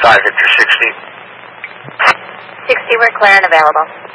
5 Victor 60. 60, we're clear and available.